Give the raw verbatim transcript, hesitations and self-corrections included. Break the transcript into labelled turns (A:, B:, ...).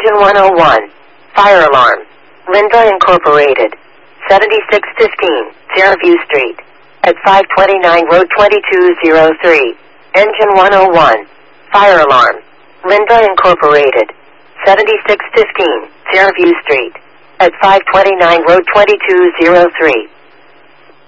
A: Engine one oh one. Fire alarm. Linda Incorporated. seventy-six fifteen, Fairview Street. At five twenty-nine Road twenty-two oh three. Engine one oh one. Fire alarm. Linda Incorporated. seventy-six fifteen, Fairview Street. At five twenty-nine Road twenty-two oh three.